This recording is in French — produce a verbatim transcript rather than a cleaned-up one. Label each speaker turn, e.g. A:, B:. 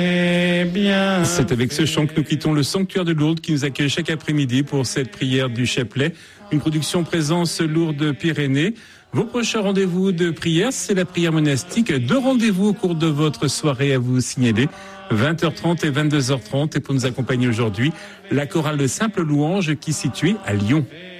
A: Eh bien.
B: C'est avec ce chant que nous quittons le sanctuaire de Lourdes qui nous accueille chaque après-midi pour cette prière du chapelet. Une production présence Lourdes-Pyrénées. Vos prochains rendez-vous de prière, c'est la prière monastique. Deux rendez-vous au cours de votre soirée à vous signaler. vingt heures trente et vingt-deux heures trente. Et pour nous accompagner aujourd'hui, la chorale de Simple Louange qui est située à Lyon.